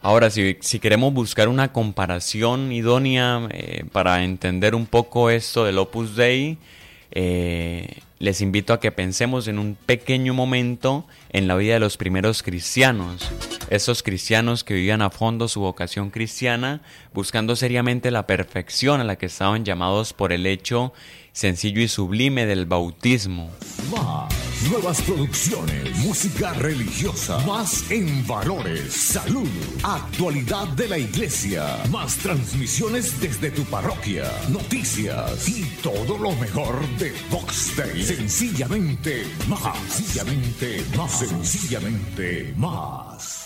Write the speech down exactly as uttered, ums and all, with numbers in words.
Ahora, si, si queremos buscar una comparación idónea eh, para entender un poco esto del Opus Dei, eh, les invito a que pensemos en un pequeño momento en la vida de los primeros cristianos. Esos cristianos que vivían a fondo su vocación cristiana, buscando seriamente la perfección a la que estaban llamados por el hecho sencillo y sublime del bautismo. Más nuevas producciones, música religiosa, más en valores, salud, actualidad de la iglesia, más transmisiones desde tu parroquia, noticias y todo lo mejor de Vox Day. Sencillamente más, sencillamente más, sencillamente más.